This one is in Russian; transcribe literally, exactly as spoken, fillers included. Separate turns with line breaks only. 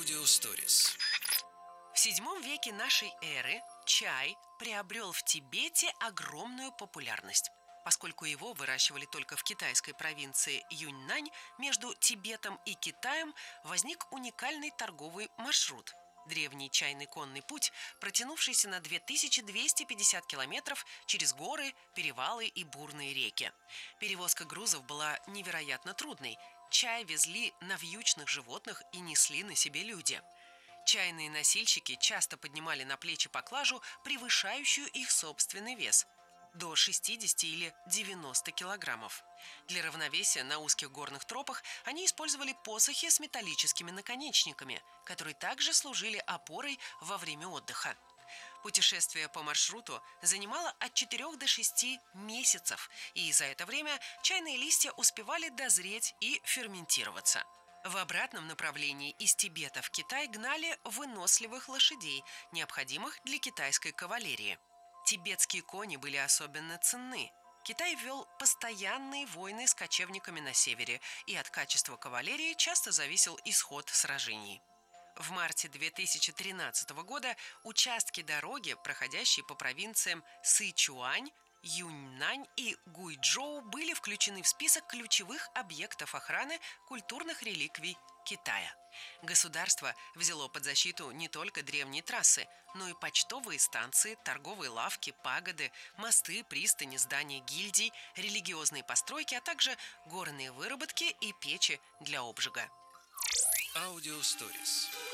Аудиосторис.
В седьмом веке нашей эры чай приобрел в Тибете огромную популярность. Поскольку его выращивали только в китайской провинции Юньнань, между Тибетом и Китаем возник уникальный торговый маршрут. Древний чайный конный путь, протянувшийся на две тысячи двести пятьдесят километров через горы, перевалы и бурные реки. Перевозка грузов была невероятно трудной. Чай везли на вьючных животных и несли на себе люди. Чайные носильщики часто поднимали на плечи поклажу, превышающую их собственный вес – до шестидесяти или девяноста килограммов. Для равновесия на узких горных тропах они использовали посохи с металлическими наконечниками, которые также служили опорой во время отдыха. Путешествие по маршруту занимало от четырёх до шести месяцев, и за это время чайные листья успевали дозреть и ферментироваться. В обратном направлении из Тибета в Китай гнали выносливых лошадей, необходимых для китайской кавалерии. Тибетские кони были особенно ценны. Китай вел постоянные войны с кочевниками на севере, и от качества кавалерии часто зависел исход сражений. В марте две тысячи тринадцатого года участки дороги, проходящие по провинциям Сычуань, Юньнань и Гуйчжоу, были включены в список ключевых объектов охраны культурных реликвий Китая. Государство взяло под защиту не только древние трассы, но и почтовые станции, торговые лавки, пагоды, мосты, пристани, здания гильдий, религиозные постройки, а также горные выработки и печи для обжига.
Аудиосторис.